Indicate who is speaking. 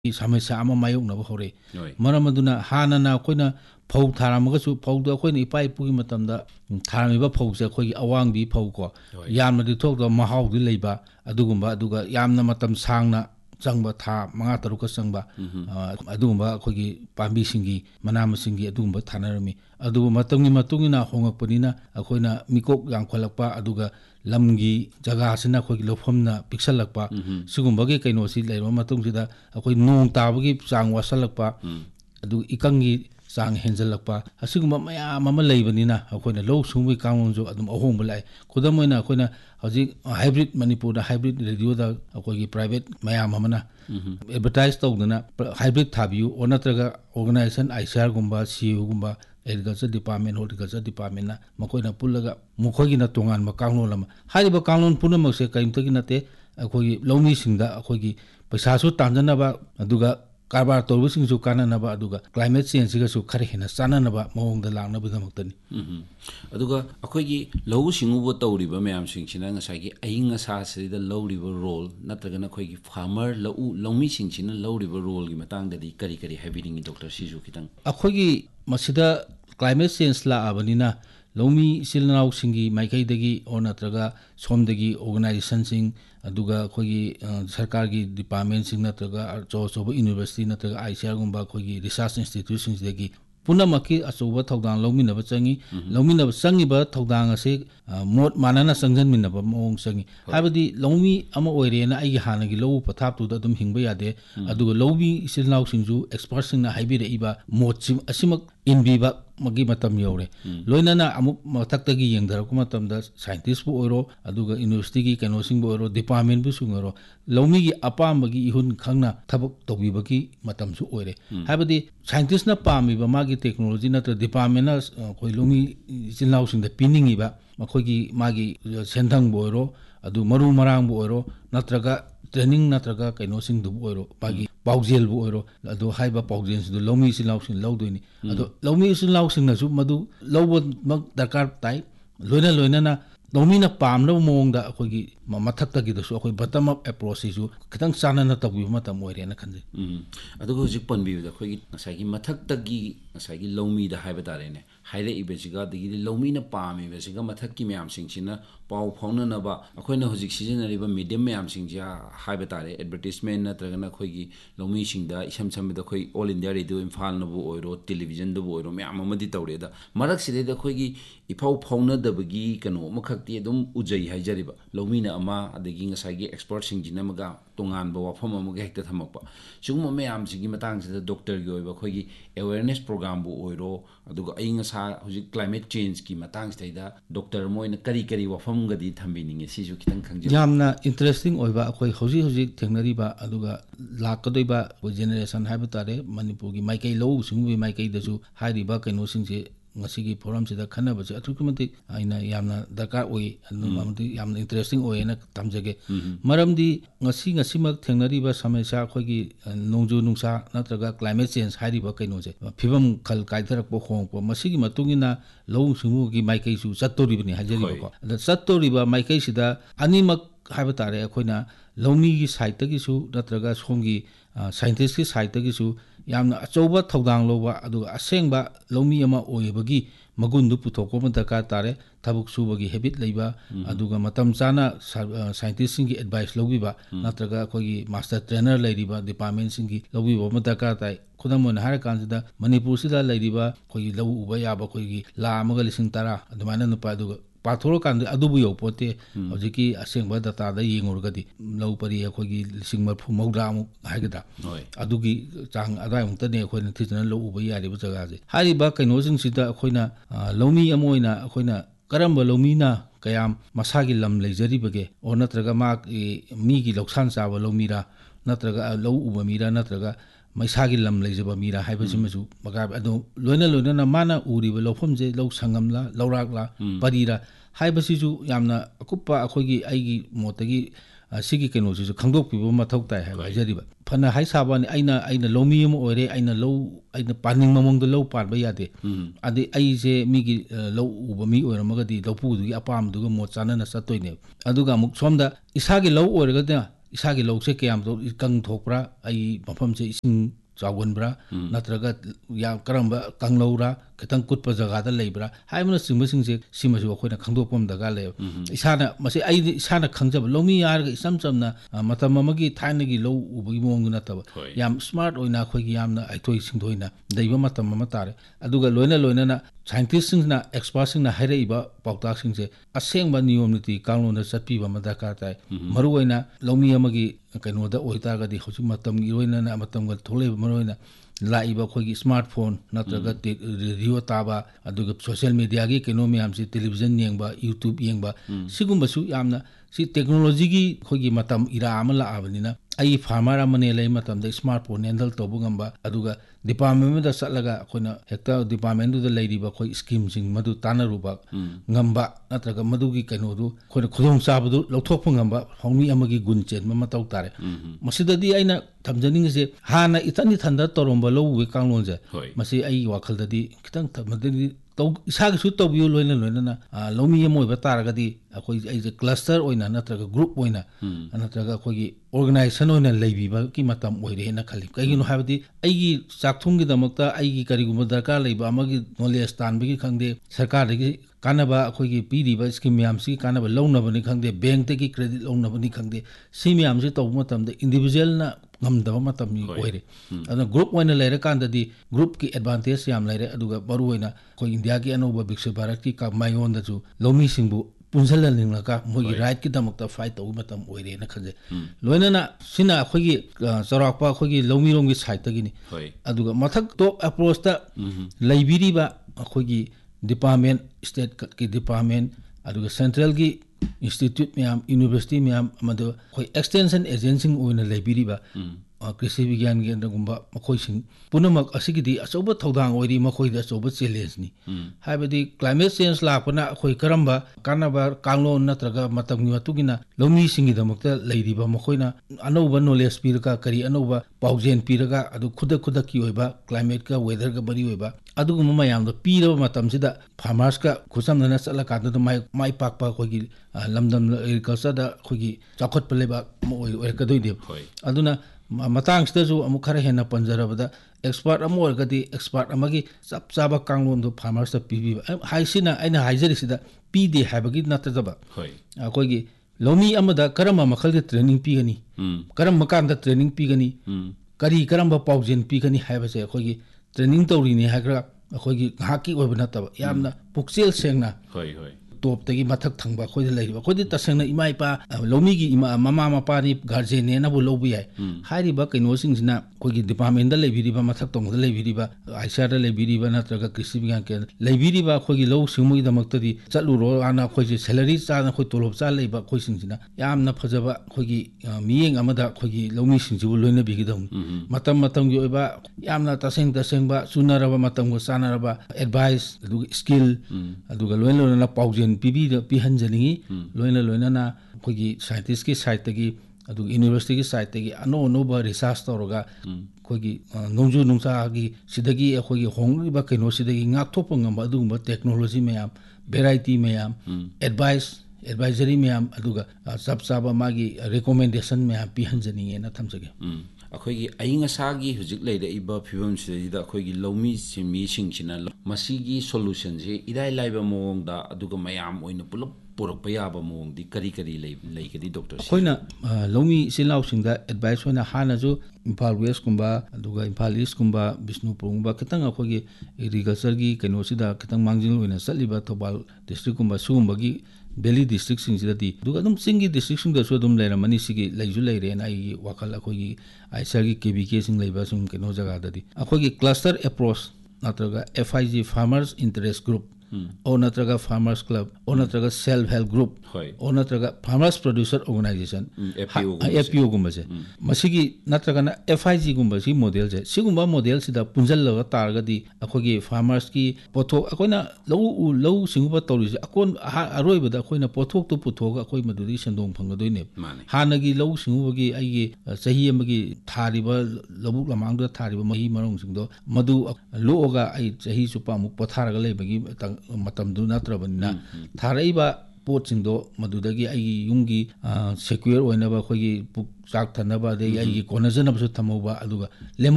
Speaker 1: समस्या अमा मायोक्नब हौरे मरम अदुना हानना अखोइना फौ थारामगसु फौदो अखोइना इपा इपुगी मतमदा थारामिबा फौसे अखोइगी अवांगबी फौ को यामनदि थोकदो महाउदि लैबा अदुगुंबा अदुगा यामना मतम सांगना चंगबा था मंगा तरुका चंगबा अदुगुंबा अखोइगी पांबीसिंगी मनामसिंगी अदुगुंबा थानरमी अदुगु Matangi मतुंगिना होंगकपनिना अखोइना मिकोक यांखलकपा अदुगा lamgi jaga asina akhoi lofamna pixalakpa sigumbagi kainosi leirma matungsida akhoi nong tabagi chang wasalakpa adu ikangi chang henjalakpa asigumba mayam ama leibanina akhoina low sungwi kangonjo adum ahongba lai khodamoina akhoina hojik hybrid manipur da hybrid radio da akhoi private mayam amana advertise tawdana hybrid thabiu onatraga organization ICR gumba CU gumba Agriculture Department, Horticulture Department na makoina pullaga mukhogi na tongan ma kanglon lama hariba kanglon punamak se kaimtagi nate akhogi lawmi singda akhogi paisa su tanjana ba aduga karbar torbu sing su kanana ba aduga climate change ga su khare hena sanana ba mawong da langna ba damaktani
Speaker 2: aduga akhogi lawu singu bo tawriba mayam sing china ngasai gi ainga sa sida lawriba role natraga na khogi farmer lawmi sing china lawriba role gi matang da di kari kari having Dr. Siju kitang
Speaker 1: akhogi masida climate change la abanina lawmi silnaw singi maikai dagi or natraga somdagi organization sing aduga khogi sarkar gi department sing natraga so university natraga ICR gumba khogi research institutions dagi punamaki asoba thawdang lawminaba changi lawminaba changiba thawdang ase mot manana sangjan minaba mong changi habadi lawmi ama oirena ai hanagi lawu pathap tu da dum hingba yade aduga lawmi silnaw singju expert singna haibire iba mot asimak inbiba magi matam yore loinana amuk mathakta gi yengdar ko matam da scientist bu oiro aduga university gi kano sing bu oiro department bu sungoro lawmi gi apam bagi ihun khangna thabuk tobi bagi matam su oire habadi scientist na pami ba magi technology na to department na koi lawmi silnaw sing da piningi ba makhoi gi magi sendang bu oiro adu maru marang bu oiro natraga training natraga kaino sing du oiro bagi paujel bu oiro adu haiba paujel du lawmi silnaw sing lawdoini adu lawmi silnaw sing na su madu lawbo mak darkar tai loina na lawmi na pam na mong da akhoi mathakta gi du su akhoi bottom up approach su khitang chana na tabu matam oire na khanje
Speaker 2: adu hojik panbi da akhoi nasai gi mathakta gi nasai gi lawmi da haiba tare ne haire ibesiga digi lawmi na pami besiga mathak ki mayam sing china pau phawna na ba akhoina hojik seasonary ba medium mayam sing ja haiba tare advertisement na tragana khoi gi lawmi sing da isam sam da khoi all india radio imphal na bu oiro television da bu oiro mayam amadi tawre da marak side da khoi gi ifau phawna da bagi kano makhakti adum ujai haijari ba lawmi na ama adigi ngasai gi expert sing jina maga tongan ba wafam amaga hekta thamakpa sugum mayam sing gi matang sida doctor gi oiba khoi gi awareness program bu oiro aduga ainga sa hojik climate change ki matang sida doctor moina kari kari wafam gadi thambininge sisu kitang khangje
Speaker 1: yamna interesting oiba akhoi hojik thengnari ba aduga lakadoi ba generation haiba tare manipur gi maikai low singwi maikai dasu hairi ba kaino singse ngasigi forum sida khana ba athukmati aina yamna darkar oi anumamti yamna interesting oi na tamjage maramdi ngasi mak thengnari ba samesya khogi nongju nungsa natraga climate change hairi ba kaino je phibam khal kaitharak po khong po masigi matungina low sumu gi maikai su sattori bani hajari ba ko da sattori ba maikai sida animak haiba tare akhoina lawmi gi side tagi su natraga songi scientist ki side tagi su yamna achouba thawdang loba adu asengba lawmi ama oibagi magundu puthoko ma darkar tare thabuk subagi habit leiba aduga matam chana scientist singi advice lobiba natraga khogi master trainer leiriba department singi lobiba ma darkar tai khudamon har kanjida manipur sida leiriba khogi law uba yaba khogi la amaga lising tara adumana nupa aduga pathoro kan adubu yopote hojiki asengba data da yengurgadi law pari khogi lising marfu mawdra amu haigada adugi chang adai mungta ne khoina thijana law uba yari ba jaga je hari ba kaino sing sida khoina lawmi amoina khoina karamba lawmi na kayam masagi lam leijari bage or natraga ma mi gi loksan chawa lawmi ra natraga law uba mira natraga maisagi lam leijaba mira haibasimasu maga ado loina na mana uriba lofamje law sangamla lawrakla parira haibasisu yamna akuppa akhogi aigi motagi sigi keno su khangdok pibo mathau tai haiba jariba phana hai sabani aina lawmi am oire aina paning mamong do law parba yade adi ai je mi gi law uba mi oiramagadi lawpu du gi apam du mo chana na satoine aduga muk somda isagi law oirga ꯏꯁꯥꯒꯤ ꯂꯧꯁꯦ ꯀꯌꯥꯝ ꯀꯪ ꯊꯣꯛꯄ꯭ꯔꯥ ꯑꯩ ꯃꯐꯝꯁꯦ ꯏꯁꯤꯡ ꯆꯥꯎꯒꯟꯕ꯭ꯔꯥ ꯅꯠꯇ꯭ꯔꯒ ꯌꯥꯝ ꯀꯔꯝꯕ ꯀꯪꯂꯧꯔꯥ ꯈꯤꯇꯪ ꯀꯨꯠꯄ ꯖꯒꯥꯗ ꯂꯩꯕ꯭ꯔꯥ ꯍꯥꯏꯕꯅꯆꯤꯡꯕꯁꯤꯡꯁꯦ ꯁꯤꯃꯁꯨ ꯑꯩꯈꯣꯏꯅ ꯈꯪꯗꯣꯛꯄ ꯑꯃ ꯗꯔꯀꯥꯔ ꯂꯩꯌꯦꯕ ꯏꯁꯥꯅ ꯃꯁꯤ ꯑꯩꯗꯤ ꯏꯁꯥꯅ ꯈꯪꯖꯕ ꯂꯧꯃꯤ ꯍꯥꯏꯔꯒ ꯏꯆꯝ ꯆꯝꯅ ꯃꯇꯝ ꯑꯃꯒꯤ ꯊꯥꯏꯅꯒꯤ ꯂꯧ ꯎꯕꯒꯤ ꯃꯑꯣꯡꯗꯨ ꯅꯠꯇꯕ ꯌꯥꯝ ꯁ꯭ꯃꯥꯔꯠ ꯑꯣꯏꯅ ꯑꯩꯈꯣꯏꯒꯤ ꯌꯥꯝꯅ ꯍꯩꯊꯣꯏ ꯁꯤꯡꯊꯣꯏꯅ ꯂꯩꯕ ꯃꯇꯝ ꯑꯃ ꯇꯥꯔꯦ ꯑꯗꯨꯒ ꯂꯣꯏꯅꯅ ꯁꯥꯏꯟꯇꯤꯁꯁꯤꯡꯅ ꯑꯦꯛꯁꯄꯥꯔꯠꯁꯤꯡꯅ ꯍꯥꯏꯔꯛꯏꯕ ꯄꯥꯎꯇꯥꯛꯁꯤꯡꯁꯦ ꯑꯁꯦꯡꯕ ꯅꯤꯌꯣꯝ ꯅꯤꯇꯤ ꯀꯥꯡꯂꯣꯟꯗ ꯆꯠꯄꯤꯕ ꯑꯃ ꯗꯔꯀꯥꯔ ꯇꯥꯏ ꯃꯔꯨꯑꯣꯏꯅ ꯂꯧꯃꯤ ꯑꯃꯒꯤ ꯀꯩꯅꯣꯗ ꯑꯣꯏꯇꯥꯔꯒꯗꯤ ꯍꯧꯖꯤꯛ ꯃꯇꯝꯒꯤ ꯂꯣꯏꯅꯅ ꯃꯇꯝꯒ ꯊꯣꯛꯂꯛꯏꯕ ꯃꯔꯨꯑꯣꯏꯅ ꯂꯥꯛꯏꯕ ꯑꯩꯈꯣꯏꯒꯤ ꯁ꯭ꯃꯥꯔꯠ ꯐꯣꯟ ꯅꯠꯇ꯭ꯔꯒ ꯔꯦꯗꯤꯑꯣ ꯇꯥꯕ ꯑꯗꯨꯒ ꯁꯣꯁꯤꯌꯦꯜ ꯃꯦꯗꯤꯌꯥꯒꯤ ꯀꯩꯅꯣ ꯃꯌꯥꯝꯁꯤ ꯇꯦꯂꯤꯚꯤꯖꯟ ꯌꯦꯡꯕ ꯌꯨꯇ꯭ꯌꯨꯕ ꯌꯦꯡꯕ ꯁꯤꯒꯨꯝꯕꯁꯨ ꯌꯥꯝꯅ ꯁꯤ ꯇꯦꯛꯅꯣꯂꯣꯖꯤꯒꯤ ꯑꯩꯈꯣꯏꯒꯤ ꯃꯇꯝ ꯏꯔꯥ ꯑꯃ ꯂꯥꯛꯑꯕꯅꯤꯅ ꯑꯩ ꯐꯥꯔꯃꯔ ꯑꯃꯅꯦ ꯂꯩ ꯃꯇꯝꯗ ꯁ꯭ꯃꯥꯔꯠ ꯐꯣꯟ ꯍꯦꯟꯗꯜ ꯇꯧꯕ ꯉꯝꯕ ꯑꯗꯨꯒ ꯗꯤꯄꯥꯔꯠꯃꯦꯟ ꯑꯃꯗ ꯆꯠꯂꯒ ꯑꯩꯈꯣꯏꯅ ꯍꯦꯛꯇ ꯗꯤꯄꯥꯔꯠꯃꯦꯟꯗꯨꯗ ꯂꯩꯔꯤꯕ ꯑꯩꯈꯣꯏ ꯁ꯭ꯀꯤꯝꯁꯤꯡ ꯃꯗꯨ ꯇꯥꯟꯅꯔꯨꯕ ꯉꯝꯕ ꯅꯠꯇ꯭ꯔꯒ ꯃꯗꯨꯒꯤ ꯀꯩꯅꯣꯗꯨ ꯑꯩꯈꯣꯏꯅ ꯈꯨꯗꯣꯡꯆꯥꯕꯗꯨ ꯂꯧꯊꯣꯛꯄ ꯉꯝꯕ ꯂꯧꯃꯤ ꯑꯃꯒꯤ ꯒꯨꯟ ꯆꯦꯟꯕ ꯃꯊꯧ ꯇꯥꯔꯦ ꯃꯁꯤꯗꯗꯤ ꯑꯩꯅ ꯊꯝꯖꯅꯤꯡꯉꯤꯁꯦ ꯍꯥꯟꯅ ꯏꯊꯟꯗ ꯇꯧꯔꯝꯕ ꯂꯧ ꯎꯕꯒꯤ ꯀꯥꯡꯂꯣꯟꯁꯦ ꯃꯁꯤ ꯑꯩꯒꯤ ꯋꯥꯈꯜꯗꯗꯤ ꯈꯤꯇꯪ ꯃꯗꯨꯗꯤ ꯏꯁꯥꯒꯤꯁꯨ ꯇꯧꯕꯤꯌꯨ ꯂꯣꯏꯅꯅ ꯂꯧꯃꯤ ꯑꯃ ꯑꯣꯏꯕ ꯇꯥꯔꯒꯗꯤ ꯑꯩꯁꯦ ꯀ꯭ꯂꯁꯇꯔ ꯑꯣꯏꯅ ꯅꯠꯇ꯭ꯔꯒ ꯒ꯭ꯔꯨꯞ ꯑꯣꯏꯅ ꯅꯠꯇ꯭ꯔꯒ ꯑꯩꯈꯣꯏꯒꯤ ꯑꯣꯔꯒꯅꯥꯏꯖꯦꯁꯟ ꯑꯣꯏꯅ ꯂꯩꯕꯤꯕꯒꯤ ꯃꯇꯝ ꯑꯣꯏꯔꯦꯅ ꯈꯜꯂꯤ ꯀꯩꯒꯤꯅꯣ ꯍꯥꯏꯕꯗꯤ ꯑꯩꯒꯤ ꯆꯥꯛꯊꯨꯡꯒꯤꯗꯃꯛꯇ ꯑꯩꯒꯤ ꯀꯔꯤꯒꯨꯝꯕ ꯗꯔꯀꯥꯔ ꯂꯩꯕ ꯑꯃꯒꯤ ꯅꯣꯂꯦꯖ ꯇꯥꯟꯕꯒꯤ ꯈꯪꯗꯦ ꯁꯔꯀꯥꯔꯗꯒꯤ ꯀꯥꯟꯅꯕ ꯑꯩꯈꯣꯏꯒꯤ ꯄꯤꯔꯤꯕ ꯁ꯭ꯀꯤꯝ ꯃꯌꯥꯝꯁꯤꯒꯤ ꯀꯥꯟꯅꯕ ꯂꯧꯅꯕꯅꯤ ꯈꯪꯗꯦ ꯕꯦꯡꯛꯇꯒꯤ ꯀ꯭ꯔꯦꯗꯤꯠ ꯂꯧꯅꯕꯅꯤ ꯈꯪꯗꯦ ꯁꯤ ꯃꯌꯥꯝꯁꯤ ꯇꯧꯕ ꯃꯇꯝꯗ ꯏꯟꯗꯤꯕꯤꯖꯨꯋꯦꯜꯅ ꯉꯝꯗꯕ ꯃꯇꯝꯒꯤ ꯑꯣꯏꯔꯦ ꯑꯗꯨꯅ ꯒ꯭ꯔꯨꯞ ꯑꯣꯏꯅ ꯂꯩꯔꯀꯥꯟꯗꯗꯤ ꯒ꯭ꯔꯨꯞꯀꯤ ꯑꯦꯗꯚꯥꯟꯇꯦꯖ ꯌꯥꯝ ꯂꯩꯔꯦ ꯑꯗꯨꯒ ꯃꯔꯨꯑꯣꯏꯅ ꯑꯩꯈꯣꯏ ꯏꯟꯗꯤꯌꯥꯒꯤ ꯑꯅꯧꯕ ꯕꯤꯛꯁꯤꯠ ꯚꯥꯔꯠꯀꯤ ꯃꯥꯏꯌꯣꯟꯗꯁꯨ ꯂꯧꯃꯤꯁꯤꯡꯕꯨ ꯄꯨꯟꯁꯤꯜꯍꯟꯅꯤꯡꯂꯒ ꯃꯣꯏꯒꯤ ꯔꯥꯏꯠꯀꯤꯗꯃꯛꯇ ꯐꯥꯏꯠ ꯇꯧꯕ ꯃꯇꯝ ꯑꯣꯏꯔꯦꯅ ꯈꯟꯖꯩ ꯂꯣꯏꯅꯅ ꯁꯤꯅ ꯑꯩꯈꯣꯏꯒꯤ ꯆꯥꯎꯔꯥꯛꯄ ꯑꯩꯈꯣꯏꯒꯤ ꯂꯧꯃꯤꯔꯣꯝꯒꯤ ꯁꯥꯏꯠꯇꯒꯤꯅꯤ ꯑꯗꯨꯒ ꯃꯊꯛ ꯇꯣꯞ ꯑꯦꯄ꯭ꯔꯣꯆꯇ ꯂꯩꯕꯤꯔꯤꯕ ꯑꯩꯈꯣꯏꯒꯤ ꯗꯤꯄꯥꯔꯠꯃꯦꯟ ꯁ꯭ꯇꯦꯠꯀꯤ ꯗꯤꯄꯥꯔꯠꯃꯦꯟ ꯑꯗꯨꯒ ꯁꯦꯟꯇ꯭ꯔꯦꯜꯒꯤ ꯏꯟꯁꯇꯤꯇ꯭ꯌꯨꯠ ꯃꯌꯥꯝ ꯌꯨꯅꯤꯚꯔꯁꯤꯇꯤ ꯃꯌꯥꯝ ꯑꯃꯗ ꯑꯩꯈꯣꯏ ꯑꯦꯛꯁꯇꯦꯟꯁꯟ ꯑꯦꯖꯦꯟꯁꯤꯡ ꯑꯣꯏꯅ ꯂꯩꯕꯤꯔꯤꯕ ꯀ꯭ꯔꯤꯁꯤ ꯕꯤꯒ꯭ꯌꯥꯟ ꯀꯦꯟꯗ꯭ꯔꯒꯨꯝꯕ ꯃꯈꯣꯏꯁꯤꯡ ꯄꯨꯝꯅꯃꯛ ꯑꯁꯤꯒꯤꯗꯤ ꯑꯆꯧꯕ ꯊꯧꯗꯥꯡ ꯑꯣꯏꯔꯤ ꯃꯈꯣꯏꯗ ꯑꯆꯧꯕ ꯆꯦꯂꯦꯟꯖꯅꯤ ꯍꯥꯏꯕꯗꯤ ꯀ꯭ꯂꯥꯏꯃꯦꯠ ꯆꯦꯟꯖ ꯂꯥꯛꯄꯅ ꯑꯩꯈꯣꯏ ꯀꯔꯝꯕ ꯀꯥꯟꯅꯕ ꯀꯥꯡꯂꯣꯟ ꯅꯠꯇ꯭ꯔꯒ ꯃꯇꯝꯒꯤ ꯃꯇꯨꯡꯏꯟꯅ ꯂꯧꯃꯤꯁꯤꯡꯒꯤꯗꯃꯛꯇ ꯂꯩꯔꯤꯕ ꯃꯈꯣꯏꯅ ꯑꯅꯧꯕ ꯅꯣꯂꯦꯖ ꯄꯤꯔꯒ ꯀꯔꯤ ꯑꯅꯧꯕ ꯄꯥꯎꯖꯦꯜ ꯄꯤꯔꯒ ꯑꯗꯨ ꯈꯨꯗꯛꯀꯤ ꯑꯣꯏꯕ ꯀ꯭ꯂꯥꯏꯃꯦꯠꯀ ꯋꯦꯗꯔꯒ ꯃꯔꯤ ꯑꯣꯏꯕ ꯑꯗꯨꯒꯨꯝꯕ ꯃꯌꯥꯝꯗꯣ ꯄꯤꯔꯕ ꯃꯇꯝꯁꯤꯗ ꯐꯥꯔꯃꯔꯁꯀ ꯈꯨꯠꯁꯝꯅꯅ ꯆꯠꯂꯀꯥꯟꯗ ꯃꯥꯏ ꯄꯥꯛꯄ ꯑꯩꯈꯣꯏꯒꯤ ꯂꯝꯗꯝ ꯑꯦꯒ꯭ꯔꯤꯀꯜꯆꯔꯗ ꯑꯩꯈꯣꯏꯒꯤ ꯆꯥꯎꯈꯠꯄ ꯂꯩꯕꯥꯛ ꯑꯃ ꯑꯣꯏꯔꯛꯀꯗꯣꯏꯅꯦꯕ ꯑꯗꯨꯅ ꯃꯇꯥꯡꯁꯤꯗꯁꯨ ꯑꯃꯨꯛ ꯈꯔ ꯍꯦꯟꯅ ꯄꯟꯖꯔꯕꯗ ꯑꯦꯛꯁꯄꯥꯔꯠ ꯑꯃ ꯑꯣꯏꯔꯒꯗꯤ ꯑꯦꯛꯁꯄꯥꯔꯠ ꯑꯃꯒꯤ ꯆꯞ ꯆꯥꯕ ꯀꯥꯡꯂꯣꯟꯗꯨ ꯐꯥꯔꯃꯔꯁꯇ ꯄꯤꯕꯤꯕ ꯁꯤꯅ ꯑꯩꯅ ꯍꯥꯏꯖꯔꯤꯁꯤꯗ ꯄꯤꯗꯦ ꯍꯥꯏꯕꯒꯤ ꯅꯠꯇꯗꯕ ꯑꯩꯈꯣꯏꯒꯤ ꯂꯧꯃꯤ ꯑꯃꯗ ꯀꯔꯝꯕ ꯃꯈꯜꯒꯤ ꯇ꯭ꯔꯦꯅꯤꯡ ꯄꯤꯒꯅꯤ ꯀꯔꯝꯕ ꯀꯥꯟꯗ ꯇ꯭ꯔꯦꯅꯤꯡ ꯄꯤꯒꯅꯤ ꯀꯔꯝꯕ ꯄꯥꯎꯖꯦꯜ ꯄꯤꯒꯅꯤ ꯍꯥꯏꯕꯁꯦ ꯑꯩꯈꯣꯏꯒꯤ ꯇ꯭ꯔꯦꯅꯤꯡ ꯇꯧꯔꯤꯅꯤ ꯍꯥꯏꯈ꯭ꯔꯒ ꯑꯩꯈꯣꯏꯒꯤ ꯉꯥꯏꯍꯥꯛꯀꯤ ꯑꯣꯏꯕ ꯅꯠꯇꯕ ꯌꯥꯝꯅ ꯄꯨꯛꯆꯦꯜ ꯁꯦꯡꯅ ꯇꯣꯞꯇꯒꯤ ꯃꯊꯛ ꯊꯪꯕ ꯑꯩꯈꯣꯏꯗ ꯂꯩꯔꯤꯕ ꯑꯩꯈꯣꯏꯗꯤ ꯇꯁꯦꯡꯅ ꯏꯃꯥ ꯏꯄꯥ ꯂꯧꯃꯤꯒꯤ ꯃꯃꯥ ꯃꯄꯥꯅꯤ ꯒꯥꯔꯖꯦꯟꯅꯦꯅꯕꯨ ꯂꯧꯕ ꯌꯥꯏ ꯍꯥꯏꯔꯤꯕ ꯀꯩꯅꯣꯁꯤꯡꯁꯤꯅ ꯑꯩꯈꯣꯏꯒꯤ ꯗꯤꯄꯥꯔꯠꯃꯦꯟꯗ ꯂꯩꯕꯤꯔꯤꯕ ꯃꯊꯛ ꯊꯣꯡꯕꯗ ꯂꯩꯕꯤꯔꯤꯕ ꯑꯥꯏꯁꯤꯑꯥꯔꯗ ꯂꯩꯕꯤꯔꯤꯕ ꯅꯠꯇ꯭ꯔꯒ ꯀ꯭ꯔꯤꯁꯤ ꯕꯤꯒ꯭ꯌꯥꯟ ꯀꯦꯟꯗ꯭ꯔ ꯂꯩꯕꯤꯔꯤꯕ ꯑꯩꯈꯣꯏꯒꯤ ꯂꯧꯎ ꯁꯤꯡꯎꯕꯒꯤꯗꯃꯛꯇꯗꯤ ꯆꯠꯂꯨꯔꯣ ꯍꯥꯟꯅ ꯑꯩꯈꯣꯏꯁꯦ ꯁꯦꯂꯔꯤ ꯆꯥꯅ ꯑꯩꯈꯣꯏ ꯇꯣꯂꯣꯞ ꯆꯥ ꯂꯩꯕ ꯑꯩꯈꯣꯏꯁꯤꯡꯁꯤꯅ ꯌꯥꯝꯅ ꯐꯖꯕ ꯑꯩꯈꯣꯏꯒꯤ ꯃꯤꯠꯌꯦꯡ ꯑꯃꯗ ꯑꯩꯈꯣꯏꯒꯤ ꯂꯧꯃꯤꯁꯤꯡꯁꯤꯕꯨ ꯂꯣꯏꯅꯕꯤꯒꯗꯧꯅꯤ ꯃꯇꯝꯒꯤ ꯑꯣꯏꯕ ꯌꯥꯝꯅ ꯇꯁꯦꯡꯕ ꯆꯨꯅꯔꯕ ꯃꯇꯝꯒ ꯆꯥꯟꯅꯔꯕ ꯑꯦꯗꯚꯥꯏꯁ ꯑꯗꯨꯒ ꯁ꯭ꯀꯤꯜ ꯑꯗꯨꯒ ꯂꯣꯏꯅꯅ ꯄꯥꯎꯖꯦꯜ ꯄꯤꯍꯟꯖꯅꯤꯡꯉꯤ ꯂꯣꯏꯅꯅ ꯑꯩꯈꯣꯏꯒꯤ ꯁꯥꯏꯟꯇꯤꯁꯀꯤ ꯁꯥꯏꯠꯇꯒꯤ ꯑꯗꯨꯒ ꯌꯨꯅꯤꯚꯔꯁꯤꯇꯤꯒꯤ ꯁꯥꯏꯠꯇꯒꯤ ꯑꯅꯧꯕ ꯔꯤꯁꯥꯔꯁ ꯇꯧꯔꯒ ꯑꯩꯈꯣꯏꯒꯤ ꯅꯣꯡꯖꯨ ꯅꯨꯡꯁꯥꯒꯤ ꯁꯤꯗꯒꯤ ꯑꯩꯈꯣꯏꯒꯤ ꯍꯣꯡꯂꯤꯕ ꯀꯩꯅꯣꯁꯤꯗꯒꯤ ꯉꯥꯛꯊꯣꯛꯄ ꯉꯝꯕ ꯑꯗꯨꯒꯨꯝꯕ ꯇꯦꯛꯅꯣꯂꯣꯖꯤ ꯃꯌꯥꯝ ꯚꯦꯔꯥꯏꯇꯤ ꯃꯌꯥꯝ ꯑꯦꯗꯚꯥꯏꯖꯔꯤ ꯃꯌꯥꯝ ꯑꯗꯨꯒ ꯆꯞ ꯆꯥꯕ ꯃꯥꯒꯤ ꯔꯦꯀꯣꯃꯦꯟꯗꯦꯁꯟ ꯃꯌꯥꯝ ꯄꯤꯍꯟꯖꯅꯤꯡꯉꯦꯅ ꯊꯝꯖꯒꯦ
Speaker 2: ꯑꯩꯈꯣꯏꯒꯤ ꯑꯏꯪ ꯑꯁꯥꯒꯤ ꯍꯧꯖꯤꯛ ꯂꯩꯔꯛꯏꯕ ꯐꯤꯕꯝꯁꯤꯗꯩꯗ ꯑꯩꯈꯣꯏꯒꯤ ꯂꯧꯃꯤ ꯁꯤꯟꯃꯤꯁꯤꯡꯁꯤꯅ ꯃꯁꯤꯒꯤ ꯁꯣꯂꯨꯁꯟꯁꯤ ꯏꯔꯥꯏ ꯂꯥꯏꯕ ꯃꯑꯣꯡꯗ ꯑꯗꯨꯒ ꯃꯌꯥꯝ ꯑꯣꯏꯅ ꯄꯨꯂꯞ ꯄꯨꯔꯛꯄ ꯌꯥꯕ ꯃꯑꯣꯡꯗꯤ ꯀꯔꯤ ꯂꯩꯒꯅꯤ ꯗꯣꯛꯇꯔ
Speaker 1: ꯑꯩꯈꯣꯏꯅ ꯂꯧꯃꯤ ꯏꯆꯤꯜ ꯏꯅꯥꯎꯁꯤꯡꯗ ꯑꯦꯗꯚꯥꯏꯁ ꯑꯣꯏꯅ ꯍꯥꯟꯅꯁꯨ ꯏꯝꯐꯥꯜ ꯋꯦꯁꯀꯨꯝꯕ ꯑꯗꯨꯒ ꯏꯝꯐꯥꯜ ꯏꯁꯀꯨꯝꯕ ꯕꯤꯁꯅꯨꯄꯨꯔꯒꯨꯝꯕ ꯈꯤꯇꯪ ꯑꯩꯈꯣꯏꯒꯤ ꯑꯦꯒ꯭ꯔꯤꯀꯜꯆꯔꯒꯤ ꯀꯩꯅꯣꯁꯤꯗ ꯈꯤꯇꯪ ꯃꯥꯡꯖꯤꯜ ꯑꯣꯏꯅ ꯆꯠꯂꯤꯕ ꯊꯧꯕꯥꯜ ꯗꯤꯁꯇ꯭ꯔꯤꯛꯀꯨꯝꯕ ꯁꯤꯒꯨꯝꯕꯒꯤ ꯚꯦꯂꯤ ꯗꯤꯁꯇ꯭ꯔꯤꯛꯁꯤꯡꯁꯤꯗꯗꯤ ꯑꯗꯨꯒ ꯑꯗꯨꯝ ꯆꯤꯡꯒꯤ ꯗꯤꯁꯇ꯭ꯔꯤꯛꯁꯤꯡꯗꯁꯨ ꯑꯗꯨꯝ ꯂꯩꯔꯝꯃꯅꯤ ꯁꯤꯒꯤ ꯂꯩꯔꯦꯅ ꯑꯩꯒꯤ ꯋꯥꯈꯜ ꯑꯩꯈꯣꯏꯒꯤ ꯑꯥꯏꯁꯤꯑꯥꯔꯒꯤ KVKꯁꯤꯡ ꯂꯩꯕ ꯁꯨꯝ ꯀꯩꯅꯣ ꯖꯒꯥꯗꯗꯤ ꯑꯩꯈꯣꯏꯒꯤ ꯀ꯭ꯂꯁꯇꯔ ꯑꯦꯄ꯭ꯔꯣꯆ ꯅꯠꯇ꯭ꯔꯒ FIG ꯐꯥꯔꯃꯔꯁ ꯏꯟꯇꯔꯦꯁ ꯒ꯭ꯔꯨꯞ ꯑꯣ ꯅꯠꯇ꯭ꯔꯒ ꯐꯥꯔꯃꯔꯁ ꯀ꯭ꯂꯕ ꯑꯣ ꯅꯠꯇ꯭ꯔꯒ ꯁꯦꯜꯐ ꯍꯦꯜꯞ ꯒ꯭ꯔꯨꯞ ꯑꯣ ꯅꯠꯇ꯭ꯔꯒ ꯐꯥꯔꯃꯔꯁ ꯄ꯭ꯔꯣꯗ꯭ꯌꯨꯁꯔ ꯑꯣꯔꯒꯅꯥꯏꯖꯦꯁꯟ FPOꯒꯨꯝꯕꯁꯦ ꯃꯁꯤꯒꯤ ꯅꯠꯇ꯭ꯔꯒꯅ FIGꯒꯨꯝꯕꯁꯤ ꯃꯣꯗꯦꯜꯁꯦ ꯁꯤꯒꯨꯝꯕ ꯃꯣꯗꯦꯜꯁꯤꯗ ꯄꯨꯟꯁꯤꯜꯂꯕ ꯇꯥꯔꯒꯗꯤ ꯑꯩꯈꯣꯏꯒꯤ ꯐꯥꯔꯃꯔꯁꯀꯤ ꯄꯣꯠꯊꯣꯛ ꯑꯩꯈꯣꯏꯅ ꯂꯧꯎ ꯁꯤꯡꯎꯕ ꯇꯧꯔꯤꯁꯦ ꯑꯔꯣꯏꯕꯗ ꯑꯩꯈꯣꯏꯅ ꯄꯣꯠꯊꯣꯛꯇꯨ ꯄꯨꯊꯣꯛꯑꯒ ꯑꯩꯈꯣꯏ ꯃꯗꯨꯗꯒꯤ ꯁꯦꯟꯗꯣꯡ ꯐꯪꯒꯗꯣꯏꯅꯦꯕ ꯍꯥꯟꯅꯒꯤ ꯂꯧꯎ ꯁꯤꯡꯎꯕꯒꯤ ꯑꯩꯒꯤ ꯆꯍꯤ ꯑꯃꯒꯤ ꯊꯥꯔꯤꯕ ꯂꯧꯕꯨꯛ ꯂꯝꯍꯥꯡꯗꯨꯗ ꯊꯥꯔꯤꯕ ꯃꯍꯩ ꯃꯔꯣꯡꯁꯤꯡꯗꯣ ꯃꯗꯨ ꯂꯣꯛꯑꯒ ꯑꯩ ꯆꯍꯤ ꯆꯨꯞꯄ ꯑꯃꯨꯛ ꯄꯣꯊꯥꯔꯒ ꯂꯩꯕꯒꯤ ꯃꯇꯝꯗꯨ ꯅꯠꯇ꯭ꯔꯕꯅꯤꯅ ꯊꯥꯔꯛꯏꯕ ꯄꯣꯠꯁꯤꯡꯗꯣ ꯃꯗꯨꯗꯒꯤ ꯑꯩꯒꯤ ꯌꯨꯝꯒꯤ ꯁꯦꯀ꯭ꯌꯨꯔ ꯑꯣꯏꯅꯕ ꯑꯩꯈꯣꯏꯒꯤ ꯄꯨꯛ ꯆꯥꯛ ꯊꯟꯅꯕ ꯑꯗꯒꯤ ꯑꯩꯒꯤ ꯀꯣꯟꯅꯖꯅꯕꯁꯨ ꯊꯝꯍꯧꯕ ꯑꯗꯨꯒ